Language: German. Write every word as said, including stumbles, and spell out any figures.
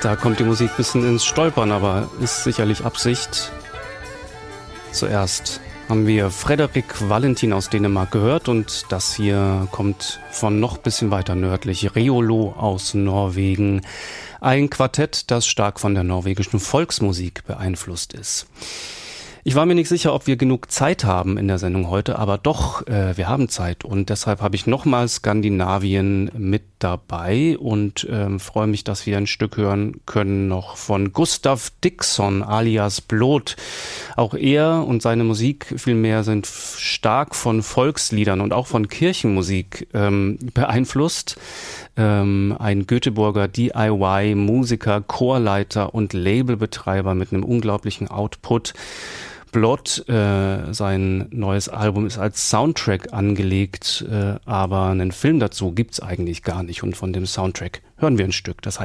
Da kommt die Musik ein bisschen ins Stolpern, aber ist sicherlich Absicht. Zuerst haben wir Frederik Valentin aus Dänemark gehört und das hier kommt von noch ein bisschen weiter nördlich, Reolo aus Norwegen. Ein Quartett, das stark von der norwegischen Volksmusik beeinflusst ist. Ich war mir nicht sicher, ob wir genug Zeit haben in der Sendung heute, aber doch, äh, wir haben Zeit und deshalb habe ich nochmal Skandinavien mit dabei und ähm, freue mich, dass wir ein Stück hören können noch von Gustav Dixon alias Blot. Auch er und seine Musik vielmehr sind stark von Volksliedern und auch von Kirchenmusik ähm, beeinflusst. Ähm, ein Göteborger D I Y-Musiker, Chorleiter und Labelbetreiber mit einem unglaublichen Output. Blot, äh, sein neues Album ist als Soundtrack angelegt, äh, aber einen Film dazu gibt's eigentlich gar nicht und von dem Soundtrack hören wir ein Stück. Das heißt